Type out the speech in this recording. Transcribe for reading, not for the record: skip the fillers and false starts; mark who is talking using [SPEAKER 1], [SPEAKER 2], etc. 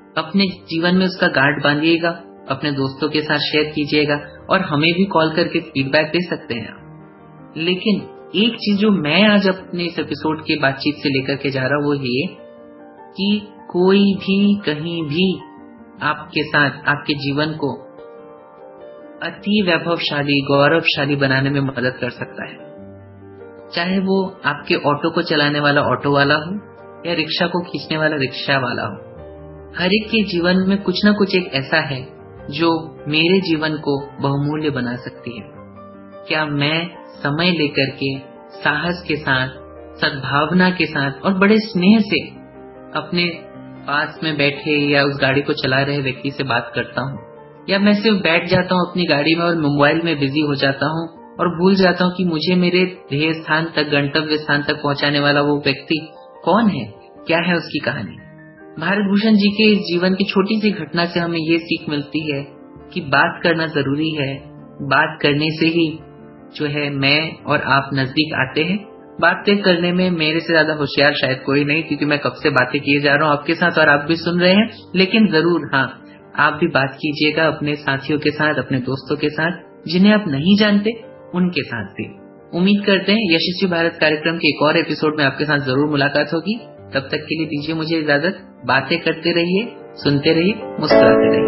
[SPEAKER 1] अपने जीवन में उसका गांठ बांधिएगा, अपने दोस्तों के साथ शेयर कीजिएगा और हमें भी कॉल करके फीडबैक दे सकते हैं आप। लेकिन एक चीज जो मैं आज अपने इस एपिसोड की बातचीत से लेकर के जा रहा हूं वो ये कि कोई भी कहीं भी आपके साथ आपके जीवन को अति वैभवशाली गौरवशाली बनाने में मदद कर सकता है। चाहे वो आपके ऑटो को चलाने वाला ऑटो वाला हो या रिक्शा को खींचने वाला रिक्शा वाला हो, हर एक के जीवन में कुछ ना कुछ एक ऐसा है जो मेरे जीवन को बहुमूल्य बना सकती है। क्या मैं समय लेकर के साहस के साथ, सद्भावना के साथ और बड़े स्नेह से अपने पास में बैठे या उस गाड़ी को चला रहे व्यक्ति से बात करता हूँ, या मैं सिर्फ बैठ जाता हूँ अपनी गाड़ी में और मोबाइल में बिजी हो जाता हूँ और भूल जाता हूँ कि मुझे मेरे ध्येय स्थान तक, गंतव्य स्थान तक पहुंचाने वाला वो व्यक्ति कौन है, क्या है उसकी कहानी। भारत भूषण जी के इस जीवन की छोटी सी घटना से हमें ये सीख मिलती है कि बात करना जरूरी है। बात करने से ही जो है मैं और आप नजदीक आते हैं। बातें करने में मेरे से ज्यादा होशियार शायद कोई नहीं, क्योंकि मैं कब से बातें किए जा रहा हूँ आपके साथ और आप भी सुन रहे हैं। लेकिन जरूर हाँ, आप भी बात कीजिएगा अपने साथियों के साथ, अपने दोस्तों के साथ, जिन्हें आप नहीं जानते उनके साथ भी। उम्मीद करते हैं यशस्वी भारत कार्यक्रम के एक और एपिसोड में आपके साथ जरूर मुलाकात होगी। तब तक के लिए दीजिए मुझे इजाजत। बातें करते रहिए, सुनते रहिए, मुस्कुराते रहिए।